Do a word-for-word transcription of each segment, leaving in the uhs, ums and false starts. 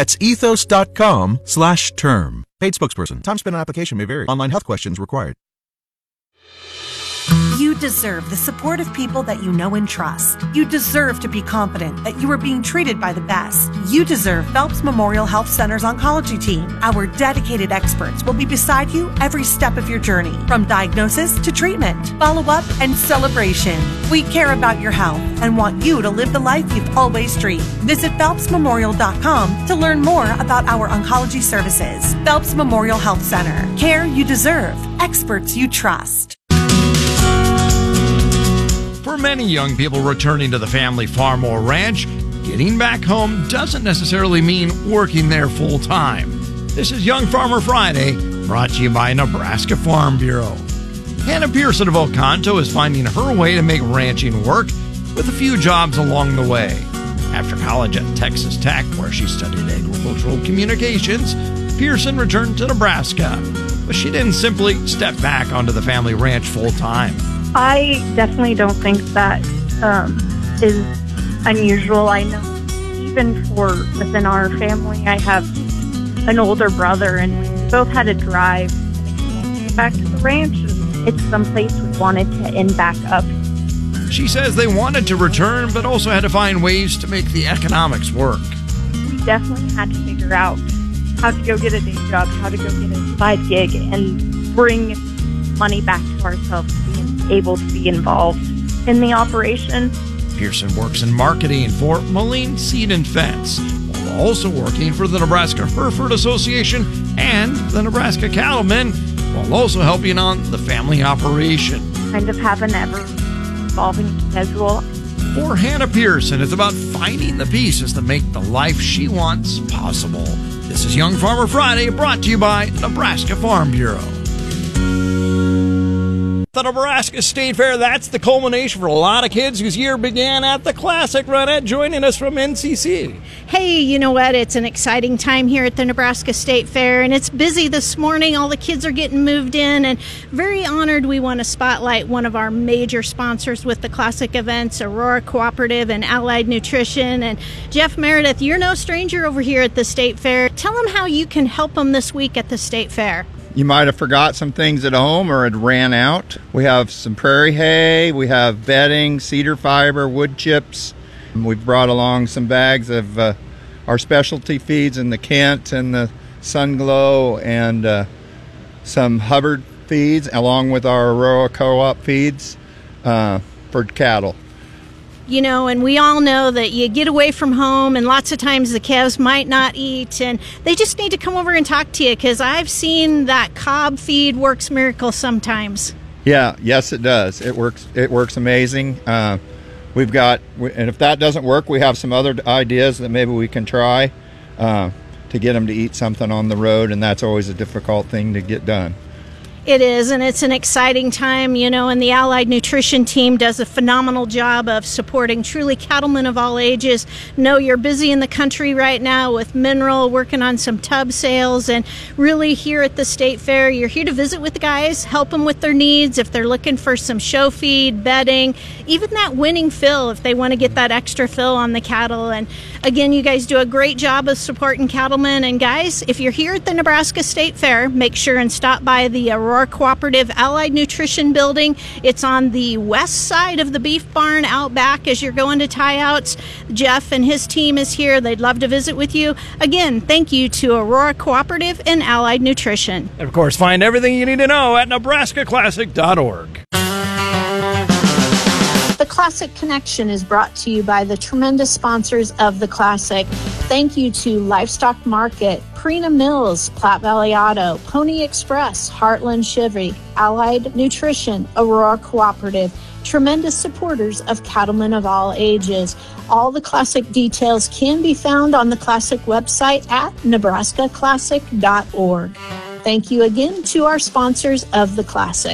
That's ethos.com slash term. Paid spokesperson. Time spent on application may vary. Online health questions required. You deserve the support of people that you know and trust. You deserve to be confident that you are being treated by the best. You deserve Phelps Memorial Health Center's oncology team. Our dedicated experts will be beside you every step of your journey, from diagnosis to treatment, follow-up, and celebration. We care about your health and want you to live the life you've always dreamed. Visit phelps memorial dot com to learn more about our oncology services. Phelps Memorial Health Center. Care you deserve. Experts you trust. For many young people returning to the family farm or ranch, getting back home doesn't necessarily mean working there full time. This is Young Farmer Friday, brought to you by Nebraska Farm Bureau. Hannah Pearson of Oconto is finding her way to make ranching work with a few jobs along the way. After college at Texas Tech, where she studied agricultural communications, Pearson returned to Nebraska. But she didn't simply step back onto the family ranch full time. I definitely don't think that um, is unusual. I know even for within our family, I have an older brother, and we both had to drive back to the ranch. It's someplace we wanted to end back up. She says they wanted to return, but also had to find ways to make the economics work. We definitely had to figure out how to go get a day job, how to go get a side gig, and bring money back to ourselves, being able to be involved in the operation. Pearson works in marketing for Moline Seed and Fence, while also working for the Nebraska Hereford Association and the Nebraska Cattlemen, while also helping on the family operation. Kind of have an ever-evolving schedule. For Hannah Pearson, it's about finding the pieces to make the life she wants possible. This is Young Farmer Friday, brought to you by Nebraska Farm Bureau. The Nebraska State Fair, that's the culmination for a lot of kids whose year began at the Classic. Ronette joining us from N C C. Hey, you know what? It's an exciting time here at the Nebraska State Fair, and it's busy this morning. All the kids are getting moved in, and very honored we want to spotlight one of our major sponsors with the Classic events, Aurora Cooperative and Allied Nutrition. And Jeff Meredith, you're no stranger over here at the State Fair. Tell them how you can help them this week at the State Fair. You might have forgot some things at home or it ran out. We have some prairie hay, we have bedding, cedar fiber, wood chips. We've brought along some bags of uh, our specialty feeds in the Kent and the Sunglow, and uh, some Hubbard feeds along with our Aurora Co-op feeds uh, for cattle. You know, and we all know that you get away from home and lots of times the calves might not eat, and they just need to come over and talk to you, because I've seen that cob feed works miracles sometimes. Yeah, yes it does. It works It works amazing. Uh, we've got, and if that doesn't work, we have some other ideas that maybe we can try uh, to get them to eat something on the road, and that's always a difficult thing to get done. It is, and it's an exciting time, you know, and the Allied Nutrition team does a phenomenal job of supporting truly cattlemen of all ages. Know you're busy in the country right now with Mineral, working on some tub sales, and really here at the State Fair, you're here to visit with the guys, help them with their needs if they're looking for some show feed, bedding, even that winning fill if they want to get that extra fill on the cattle. And again, you guys do a great job of supporting cattlemen. And guys, if you're here at the Nebraska State Fair, make sure and stop by the Aurora Cooperative Allied Nutrition building. It's on the west side of the beef barn out back as you're going to tie-outs. Jeff and his team is here. They'd love to visit with you. Again, thank you to Aurora Cooperative and Allied Nutrition. And of course, find everything you need to know at nebraska classic dot org. The Classic Connection is brought to you by the tremendous sponsors of the Classic. Thank you to Livestock Market, Prina Mills, Platte Valley Auto, Pony Express, Heartland Chevy, Allied Nutrition, Aurora Cooperative, tremendous supporters of cattlemen of all ages. All the Classic details can be found on the Classic website at nebraska classic dot org. Thank you again to our sponsors of the Classic.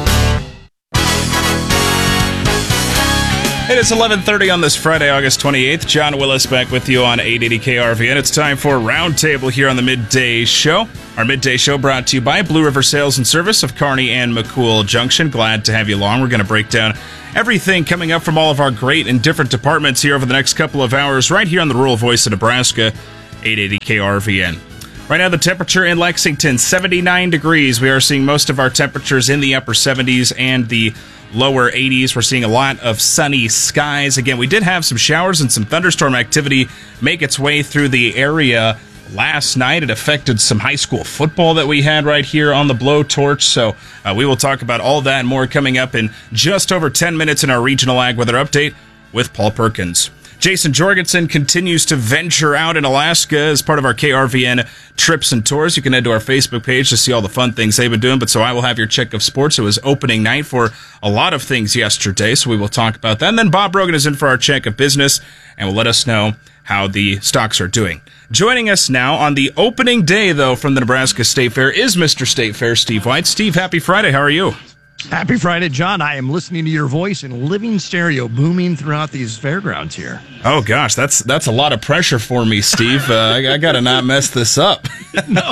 It is eleven thirty on this Friday, August twenty-eighth. John Willis back with you on eight eighty K R V, and it's time for Roundtable here on the Midday Show. Our Midday Show brought to you by Blue River Sales and Service of Kearney and McCool Junction. Glad to have you along. We're going to break down everything coming up from all of our great and different departments here over the next couple of hours right here on the Rural Voice of Nebraska. eight eighty K R V N. Right now, the temperature in Lexington, seventy-nine degrees. We are seeing most of our temperatures in the upper seventies and the lower eighties. We're seeing a lot of sunny skies. Again, we did have some showers and some thunderstorm activity make its way through the area last night. It affected some high school football that we had right here on the blowtorch. So uh, we will talk about all that and more coming up in just over ten minutes in our regional ag weather update with Paul Perkins. Jason Jorgensen continues to venture out in Alaska as part of our K R V N trips and tours. You can head to our Facebook page to see all the fun things they've been doing. But so I will have your check of sports. It was opening night for a lot of things yesterday, so we will talk about that. And then Bob Brogan is in for our check of business and will let us know how the stocks are doing. Joining us now on the opening day, though, from the Nebraska State Fair is Mister State Fair, Steve White. Steve, happy Friday. How are you? Happy Friday, John. I am listening to your voice in living stereo booming throughout these fairgrounds here. Oh, gosh, that's that's a lot of pressure for me, Steve. Uh, I, I got to not mess this up. No.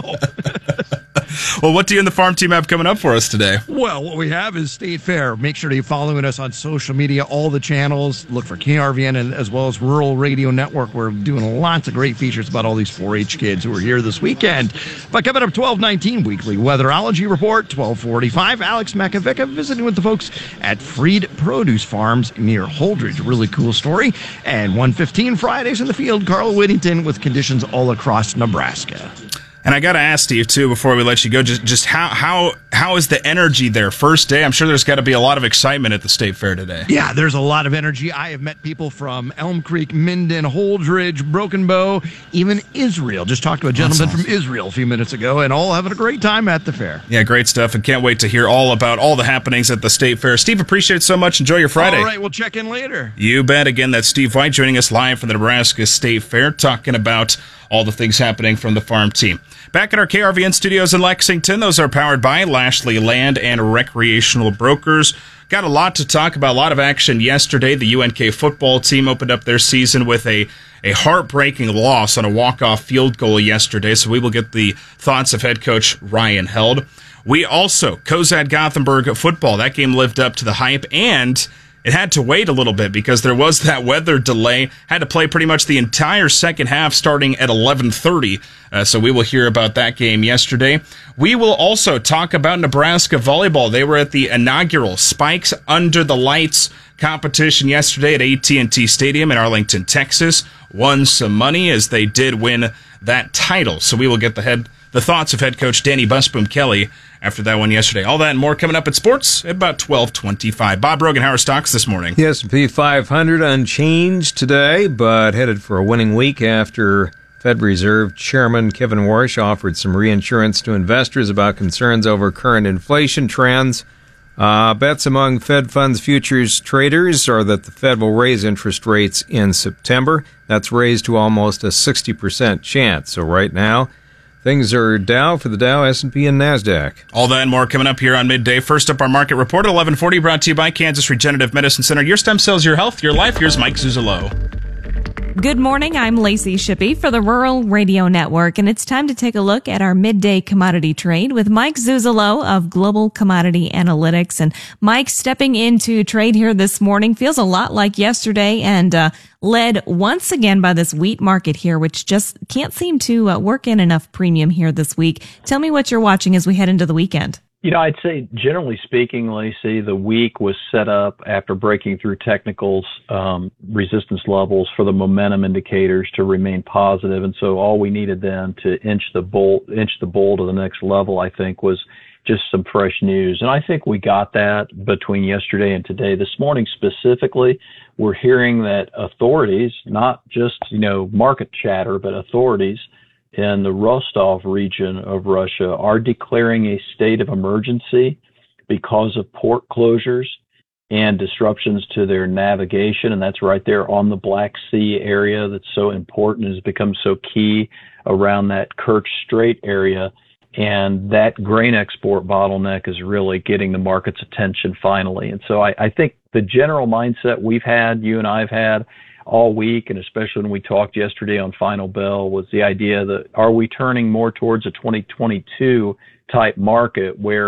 Well, what do you and the farm team have coming up for us today? Well, what we have is State Fair. Make sure to be following us on social media, all the channels. Look for K R V N and as well as Rural Radio Network. We're doing lots of great features about all these four H kids who are here this weekend. But coming up twelve nineteen, weekly weatherology report, twelve forty-five, Alex Makovica visiting with the folks at Freed Produce Farms near Holdridge. Really cool story. And one fifteen, Fridays in the Field, Carl Whittington with conditions all across Nebraska. And I got to ask Steve too before we let you go, just just how how how is the energy there first day? I'm sure there's got to be a lot of excitement at the State Fair today. Yeah, there's a lot of energy. I have met people from Elm Creek, Minden, Holdridge, Broken Bow, even Israel. Just talked to a gentleman awesome. from Israel a few minutes ago, and all having a great time at the fair. Yeah, great stuff, and can't wait to hear all about all the happenings at the State Fair. Steve, appreciate it so much. Enjoy your Friday. All right, we'll check in later. You bet. Again, that's Steve White joining us live from the Nebraska State Fair, talking about all the things happening from the farm team. Back at our K R V N studios in Lexington, those are powered by Lashley Land and Recreational Brokers. Got a lot to talk about, a lot of action yesterday. The U N K football team opened up their season with a, a heartbreaking loss on a walk-off field goal yesterday, so we will get the thoughts of head coach Ryan Held. We also, Cozad Gothenburg football, that game lived up to the hype, and it had to wait a little bit because there was that weather delay. Had to play pretty much the entire second half starting at eleven thirty. Uh, so we will hear about that game yesterday. We will also talk about Nebraska volleyball. They were at the inaugural Spikes Under the Lights competition yesterday at A T and T Stadium in Arlington, Texas. Won some money as they did win that title. So we will get the head the thoughts of head coach Danny Busboom Kelly after that one yesterday. All that and more coming up at sports at about twelve twenty-five. Bob Brogan, how are stocks this morning? The S and P five hundred unchanged today, but headed for a winning week after Fed Reserve Chairman Kevin Warsh offered some reinsurance to investors about concerns over current inflation trends. Uh, bets among Fed funds futures traders are that the Fed will raise interest rates in September. That's raised to almost a sixty percent chance. So right now, things are Dow for the Dow, S and P, and NASDAQ. All that and more coming up here on Midday. First up, our market report at eleven forty, brought to you by Kansas Regenerative Medicine Center. Your stem cells, your health, your life. Here's Mike Zuzalo. Good morning. I'm Lacey Shippey for the Rural Radio Network, and it's time to take a look at our midday commodity trade with Mike Zuzalo of Global Commodity Analytics. And Mike, stepping into trade here this morning feels a lot like yesterday and uh, led once again by this wheat market here, which just can't seem to uh, work in enough premium here this week. Tell me what you're watching as we head into the weekend. You know, I'd say generally speaking, Lacey, the week was set up after breaking through technicals, um, resistance levels for the momentum indicators to remain positive. And so all we needed then to inch the bull, inch the bull to the next level, I think, was just some fresh news. And I think we got that between yesterday and today. This morning specifically, we're hearing that authorities, not just, you know, market chatter, but authorities in the Rostov region of Russia are declaring a state of emergency because of port closures and disruptions to their navigation. And that's right there on the Black Sea area that's so important and has become so key around that Kerch Strait area. And that grain export bottleneck is really getting the market's attention finally. And so I, I think the general mindset we've had, you and I have had, all week, and especially when we talked yesterday on Final Bell, was the idea that are we turning more towards a twenty twenty-two type market where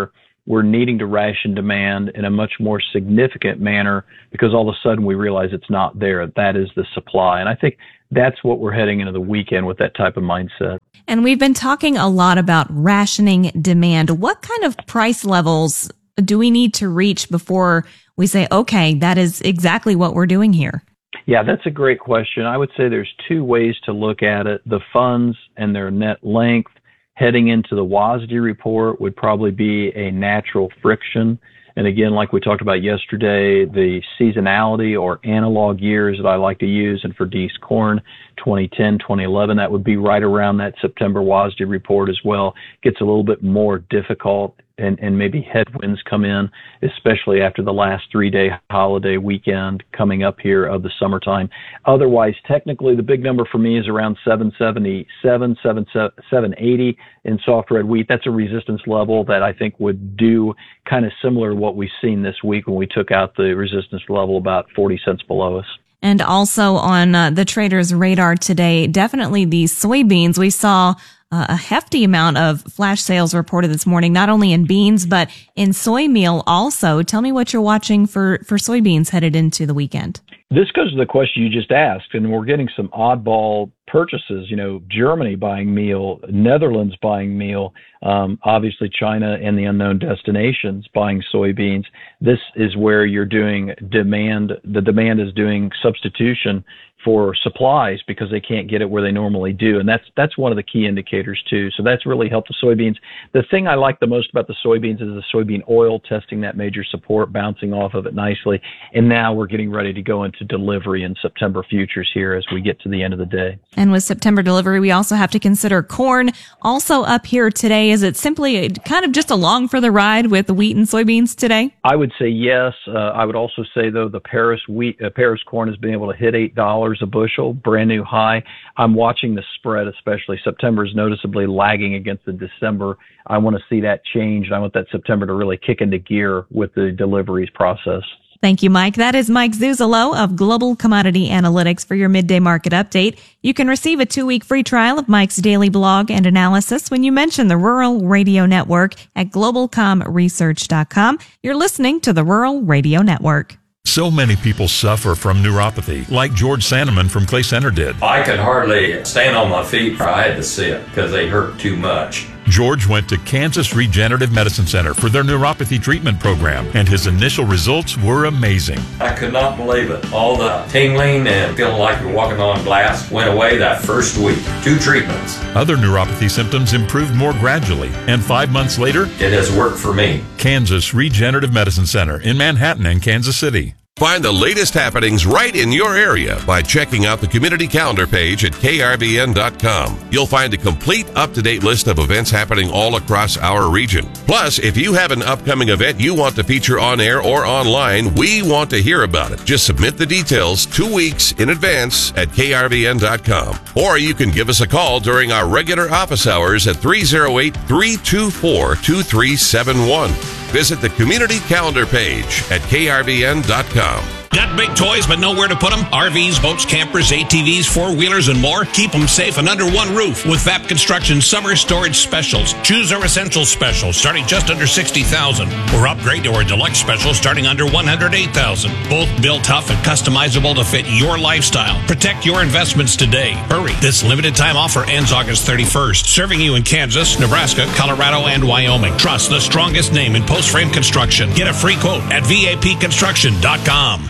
we're needing to ration demand in a much more significant manner because all of a sudden we realize it's not there. That is the supply. And I think that's what we're heading into the weekend with that type of mindset. And we've been talking a lot about rationing demand. What kind of price levels do we need to reach before we say, okay, that is exactly what we're doing here? Yeah, that's a great question. I would say there's two ways to look at it. The funds and their net length heading into the W A S D report would probably be a natural friction. And again, like we talked about yesterday, the seasonality or analog years that I like to use, and for Deese corn, twenty ten, twenty eleven, that would be right around that September W A S D report as well. Gets a little bit more difficult, and, and maybe headwinds come in, especially after the last three-day holiday weekend coming up here of the summertime. Otherwise, technically, the big number for me is around seven seventy-seven, seven eighty in soft red wheat. That's a resistance level that I think would do kind of similar to what we've seen this week when we took out the resistance level about forty cents below us. And also on uh, the traders' radar today, definitely the soybeans. We saw uh, a hefty amount of flash sales reported this morning, not only in beans, but in soy meal also. Tell me what you're watching for, for soybeans headed into the weekend. This goes to the question you just asked, and we're getting some oddball purchases. You know, Germany buying meal, Netherlands buying meal, um, obviously China and the unknown destinations buying soybeans. This is where you're doing demand. The demand is doing substitution for supplies because they can't get it where they normally do. And that's that's one of the key indicators too. So that's really helped the soybeans. The thing I like the most about the soybeans is the soybean oil testing that major support, bouncing off of it nicely. And now we're getting ready to go into delivery in September futures here as we get to the end of the day. And with September delivery, we also have to consider corn also up here today. Is it simply kind of just along for the ride with the wheat and soybeans today? I would say yes. Uh, I would also say, though, the Paris wheat, uh, Paris corn has been able to hit eight dollars a bushel, brand new high. I'm watching the spread, especially September is noticeably lagging against the December. I want to see that change, and I want that September to really kick into gear with the deliveries process. Thank you, Mike. That is Mike Zuzolo of Global Commodity Analytics for your midday market update. You can receive a two-week free trial of Mike's daily blog and analysis when you mention the Rural Radio Network at global com research dot com. You're listening to the Rural Radio Network. So many people suffer from neuropathy, like George Sandeman from Clay Center did. I could hardly stand on my feet. I had to sit because they hurt too much. George went to Kansas Regenerative Medicine Center for their neuropathy treatment program, and his initial results were amazing. I could not believe it. All the tingling and feeling like you're walking on glass went away that first week. Two treatments. Other neuropathy symptoms improved more gradually, and five months later, it has worked for me. Kansas Regenerative Medicine Center in Manhattan and Kansas City. Find the latest happenings right in your area by checking out the community calendar page at K R V N dot com. You'll find a complete up-to-date list of events happening all across our region. Plus, if you have an upcoming event you want to feature on air or online, we want to hear about it. Just submit the details two weeks in advance at K R V N dot com. Or you can give us a call during our regular office hours at three oh eight, three two four, two three seven one. Visit the community calendar page at K R V N dot com. Got big toys but nowhere to put them? R Vs, boats, campers, A T Vs, four-wheelers, and more? Keep them safe and under one roof with V A P Construction Summer Storage Specials. Choose our Essential Special starting just under sixty thousand dollars or upgrade to our Deluxe Special starting under one hundred eight thousand dollars. Both built tough and customizable to fit your lifestyle. Protect your investments today. Hurry. This limited time offer ends August thirty-first. Serving you in Kansas, Nebraska, Colorado, and Wyoming. Trust the strongest name in post-frame construction. Get a free quote at V A P construction dot com.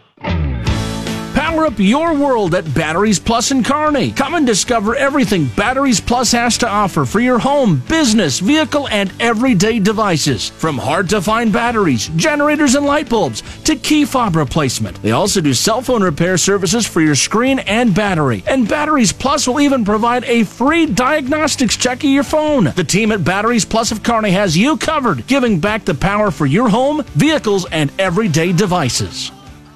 Power up your world at Batteries Plus in Kearney. Come and discover everything Batteries Plus has to offer for your home, business, vehicle, and everyday devices. From hard-to-find batteries, generators, and light bulbs to key fob replacement. They also do cell phone repair services for your screen and battery. And Batteries Plus will even provide a free diagnostics check of your phone. The team at Batteries Plus of Kearney has you covered, giving back the power for your home, vehicles, and everyday devices.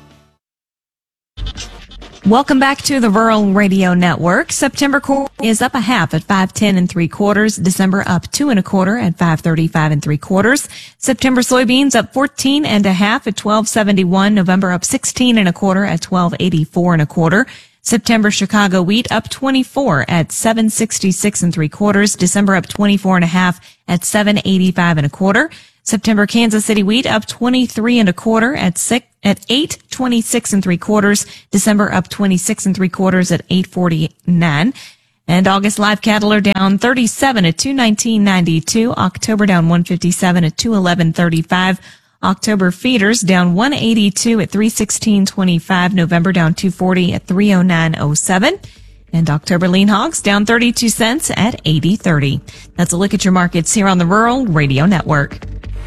Welcome back to the Rural Radio Network. September corn is up a half at five ten and three quarters. December up two and a quarter at five thirty-five and three quarters. September soybeans up fourteen and a half at twelve seventy-one. November up sixteen and a quarter at twelve eighty-four and a quarter. September Chicago wheat up twenty-four at seven sixty-six and three quarters. December up twenty-four and a half at seven eighty-five and a quarter. September Kansas City wheat up twenty-three and a quarter at six, at eight twenty-six and three quarters. December up twenty-six and three quarters at eight forty-nine. And August live cattle are down thirty-seven at two nineteen ninety-two. October down one fifty-seven at two eleven thirty-five. October feeders down one eighty-two at three sixteen twenty-five. November down two forty at three oh nine oh seven. And October lean hogs down thirty-two cents at eighty thirty. That's a look at your markets here on the Rural Radio Network.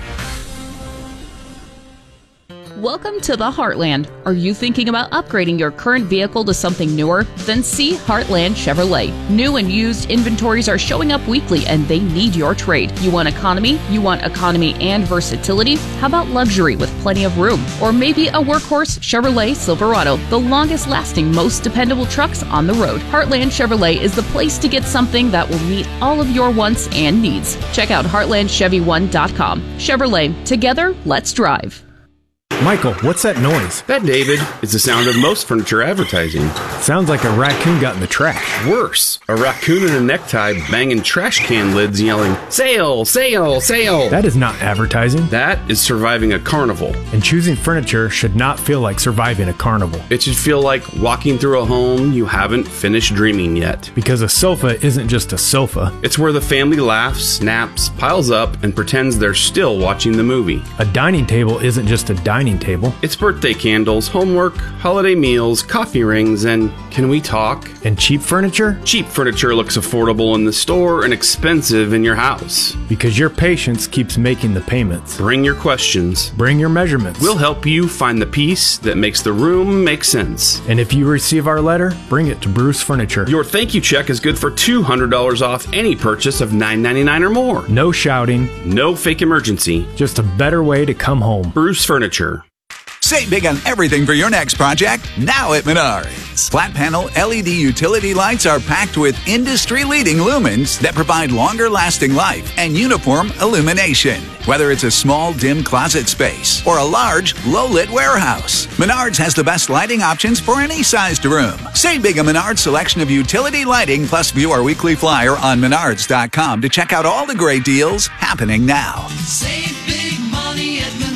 Welcome to the Heartland. Are you thinking about upgrading your current vehicle to something newer? Then see Heartland Chevrolet. New and used inventories are showing up weekly and they need your trade. You want economy? You want economy and versatility? How about luxury with plenty of room? Or maybe a workhorse Chevrolet Silverado, the longest lasting, most dependable trucks on the road. Heartland Chevrolet is the place to get something that will meet all of your wants and needs. Check out heartland chevy one dot com. Chevrolet, together, let's drive. Michael, what's that noise? That, David, is the sound of most furniture advertising. Sounds like a raccoon got in the trash. Worse, a raccoon in a necktie banging trash can lids yelling, "Sale, sale, sale." That is not advertising. That is surviving a carnival. And choosing furniture should not feel like surviving a carnival. It should feel like walking through a home you haven't finished dreaming yet. Because a sofa isn't just a sofa. It's where the family laughs, snaps, piles up, and pretends they're still watching the movie. A dining table isn't just a dining table. It's birthday candles, homework, holiday meals, coffee rings, and can we talk? And cheap furniture? Cheap furniture looks affordable in the store and expensive in your house. Because your patience keeps making the payments. Bring your questions. Bring your measurements. We'll help you find the piece that makes the room make sense. And if you receive our letter, bring it to Bruce Furniture. Your thank you check is good for two hundred dollars off any purchase of nine ninety-nine or more. No shouting. No fake emergency. Just a better way to come home. Bruce Furniture. Save big on everything for your next project now at Menards. Flat panel L E D utility lights are packed with industry-leading lumens that provide longer lasting life and uniform illumination. Whether it's a small, dim closet space or a large, low-lit warehouse, Menards has the best lighting options for any sized room. Save big on Menards' selection of utility lighting, plus view our weekly flyer on menards dot com to check out all the great deals happening now. Save big money at Menards.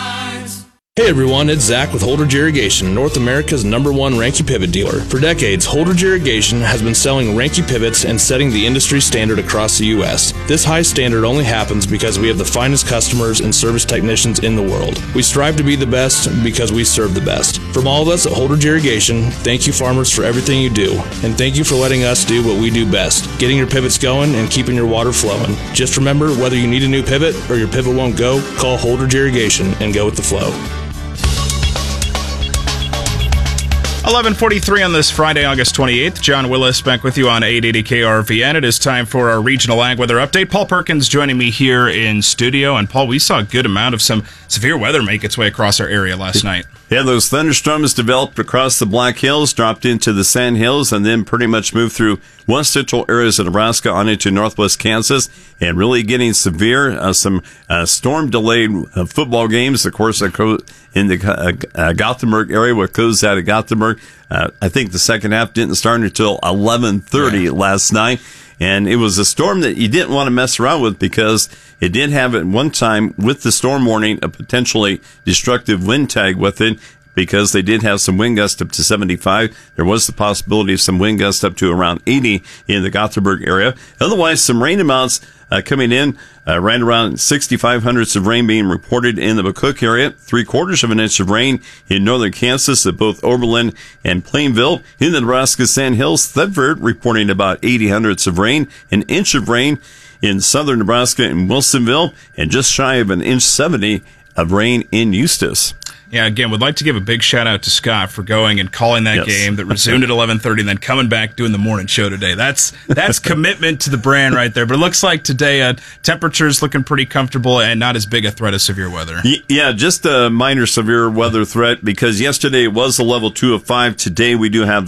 Hey everyone, it's Zach with Holdridge Irrigation, North America's number one Ranky pivot dealer. For decades, Holdridge Irrigation has been selling Ranky pivots and setting the industry standard across the U S. This high standard only happens because we have the finest customers and service technicians in the world. We strive to be the best because we serve the best. From all of us at Holdridge Irrigation, thank you farmers for everything you do, and thank you for letting us do what we do best, getting your pivots going and keeping your water flowing. Just remember, whether you need a new pivot or your pivot won't go, call Holdridge Irrigation and go with the flow. eleven forty-three on this Friday, August twenty-eighth. John Willis back with you on eight eighty K R V N. It is time for our regional ag weather update. Paul Perkins joining me here in studio. And Paul, we saw a good amount of some severe weather make its way across our area last night. Yeah, those thunderstorms developed across the Black Hills, dropped into the Sand Hills, and then pretty much moved through west central areas of Nebraska on into northwest Kansas, and really getting severe. Uh, some uh, storm-delayed uh, football games, of course, in the uh, uh, Gothenburg area, what goes out of Gothenburg. Uh, I think the second half didn't start until eleven thirty yeah. last night. And it was a storm that you didn't want to mess around with because it did have at one time with the storm warning a potentially destructive wind tag with it because they did have some wind gusts up to seventy-five. There was the possibility of some wind gusts up to around eighty in the Gothenburg area. Otherwise, some rain amounts uh, coming in, uh, right around sixty-five hundredths of rain being reported in the McCook area, three quarters of an inch of rain in northern Kansas at both Oberlin and Plainville. In the Nebraska Sand Hills, Thedford reporting about eighty hundredths of rain, an inch of rain in southern Nebraska in Wilsonville, and just shy of an inch seventy of rain in Eustis. Yeah, again, would like to give a big shout out to Scott for going and calling that yes. game that resumed at eleven thirty and then coming back doing the morning show today. That's that's commitment to the brand right there. But it looks like today uh, temperatures looking pretty comfortable and not as big a threat of severe weather. Yeah, just a minor severe weather threat because yesterday it was a level two of five. Today we do have that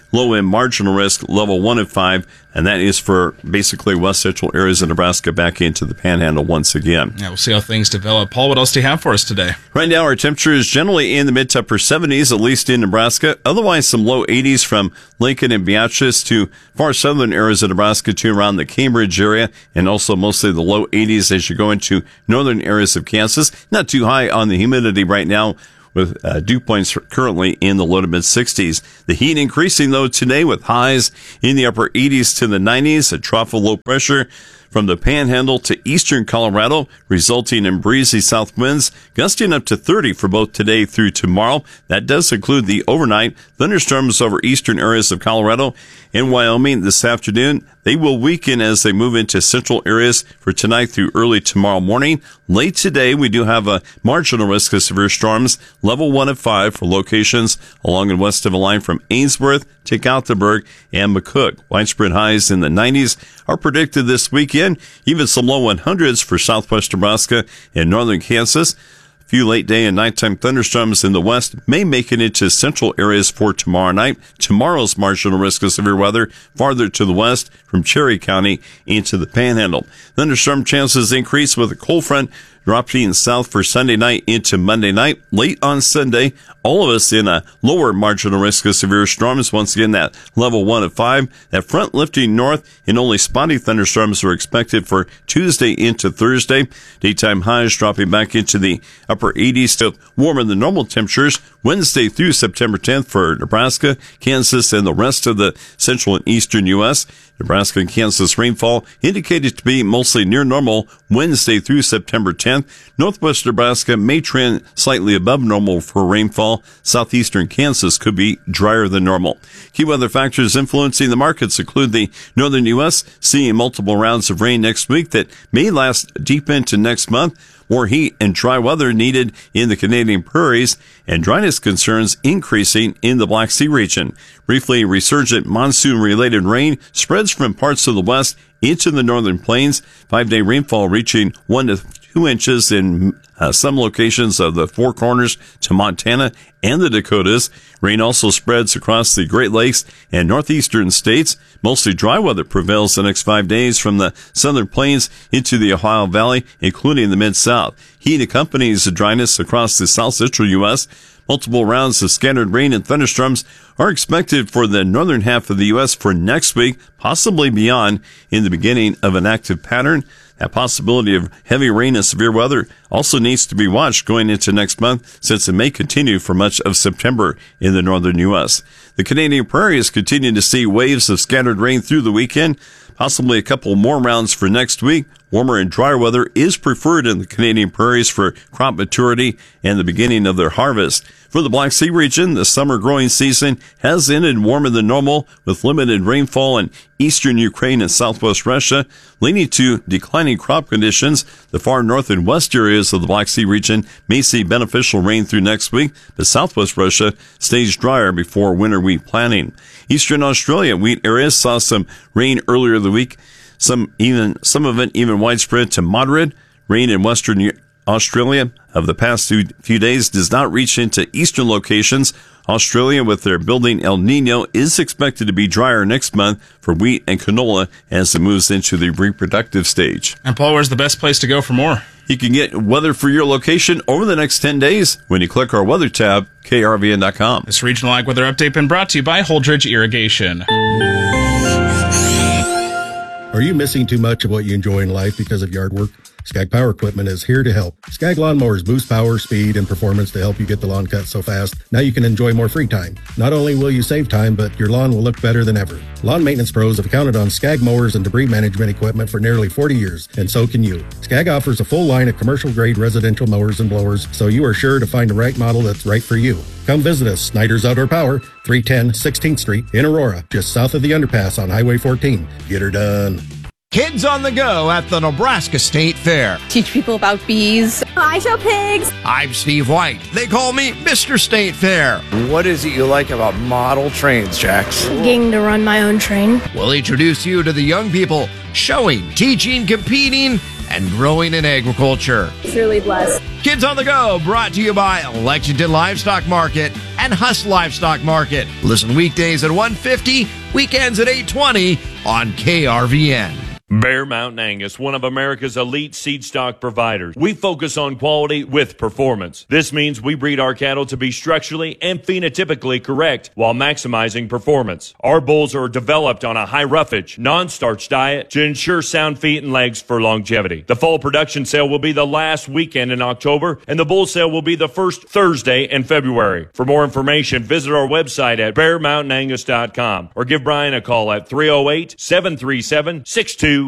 low and marginal risk, level one and five. And that is for basically west central areas of Nebraska back into the Panhandle once again. Yeah, we'll see how things develop. Paul, what else do you have for us today? Right now, our temperature is generally in the mid to upper seventies, at least in Nebraska. Otherwise, some low eighties from Lincoln and Beatrice to far southern areas of Nebraska to around the Cambridge area, and also mostly the low eighties as you go into northern areas of Kansas. Not too high on the humidity right now, with uh, dew points currently in the low to mid sixties. The heat increasing, though, today with highs in the upper eighties to the nineties, a trough of low pressure from the Panhandle to eastern Colorado, resulting in breezy south winds, gusting up to thirty for both today through tomorrow. That does include the overnight thunderstorms over eastern areas of Colorado and Wyoming this afternoon. They will weaken as they move into central areas for tonight through early tomorrow morning. Late today, we do have a marginal risk of severe storms, level one and five for locations along and west of a line from Ainsworth to Gothenburg and McCook. Widespread highs in the nineties are predicted this weekend, even some low hundreds for southwest Nebraska and northern Kansas. A few late day and nighttime thunderstorms in the west may make it into central areas for tomorrow night. Tomorrow's marginal risk of severe weather farther to the west from Cherry County into the Panhandle. Thunderstorm chances increase with a cold front dropping south for Sunday night into Monday night. Late on Sunday, all of us in a lower marginal risk of severe storms. Once again, that level one of five. That front lifting north, and only spotty thunderstorms are expected for Tuesday into Thursday. Daytime highs dropping back into the upper eighties to warmer than normal temperatures Wednesday through September tenth for Nebraska, Kansas, and the rest of the central and eastern U S Nebraska and Kansas rainfall indicated to be mostly near normal Wednesday through September tenth. Northwest Nebraska may trend slightly above normal for rainfall. Southeastern Kansas could be drier than normal. Key weather factors influencing the markets include the northern U S seeing multiple rounds of rain next week that may last deep into next month. More heat and dry weather needed in the Canadian prairies, and dryness concerns increasing in the Black Sea region. Briefly, resurgent monsoon-related rain spreads from parts of the west into the northern plains. Five-day rainfall reaching one to two inches in uh, some locations of the Four Corners to Montana and the Dakotas. Rain also spreads across the Great Lakes and northeastern states. Mostly dry weather prevails the next five days from the southern plains into the Ohio Valley, including the Mid-South. Heat accompanies the dryness across the south central U S. Multiple rounds of scattered rain and thunderstorms are expected for the northern half of the U S for next week, possibly beyond, in the beginning of an active pattern. That possibility of heavy rain and severe weather also needs to be watched going into next month, since it may continue for much of September in the northern U S. The Canadian prairies continue to see waves of scattered rain through the weekend, possibly a couple more rounds for next week. Warmer and drier weather is preferred in the Canadian prairies for crop maturity and the beginning of their harvest. For the Black Sea region, the summer growing season has ended warmer than normal, with limited rainfall in eastern Ukraine and southwest Russia, leading to declining crop conditions. The far north and west areas of the Black Sea region may see beneficial rain through next week, but southwest Russia stays drier before winter wheat planting. Eastern Australia wheat areas saw some rain earlier the week, some even some of it even widespread to moderate. Rain in western Australia of the past few days does not reach into eastern locations. Australia, with their building El Nino, is expected to be drier next month for wheat and canola as it moves into the reproductive stage. And Paul, where's the best place to go for more? You can get weather for your location over the next ten days when you click our weather tab, K R V N dot com. This regional ag weather update been brought to you by Holdridge Irrigation. Are you missing too much of what you enjoy in life because of yard work? Skag Power Equipment is here to help. Skag lawnmowers boost power, speed, and performance to help you get the lawn cut so fast. Now you can enjoy more free time. Not only will you save time, but your lawn will look better than ever. Lawn maintenance pros have counted on Skag mowers and debris management equipment for nearly forty years, and so can you. Skag offers a full line of commercial-grade residential mowers and blowers, so you are sure to find the right model that's right for you. Come visit us, Snyder's Outdoor Power, three ten sixteenth Street in Aurora, just south of the underpass on Highway fourteen. Get her done. Kids on the Go at the Nebraska State Fair. Teach people about bees. I show pigs. I'm Steve White. They call me Mister State Fair. What is it you like about model trains, Jax? Getting to run my own train. We'll introduce you to the young people showing, teaching, competing, and growing in agriculture. It's really blessed. Kids on the Go, brought to you by Lexington Livestock Market and and Huss Livestock Market. Listen weekdays at one fifty, weekends at eight twenty on K R V N. Bear Mountain Angus, one of America's elite seed stock providers. We focus on quality with performance. This means we breed our cattle to be structurally and phenotypically correct while maximizing performance. Our bulls are developed on a high roughage, non-starch diet to ensure sound feet and legs for longevity. The fall production sale will be the last weekend in October, and the bull sale will be the first Thursday in February. For more information, visit our website at bear mountain angus dot com or give Brian a call at three oh eight, seven three seven, six two